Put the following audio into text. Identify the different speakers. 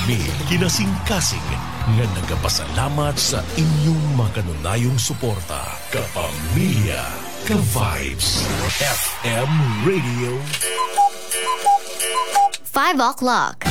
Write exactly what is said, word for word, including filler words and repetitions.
Speaker 1: mi kinasing-kasing nga nagapasalamat sa inyong makanunayong suporta. Kapamilya, ka-Vibes, F M Radio.
Speaker 2: Five o'clock.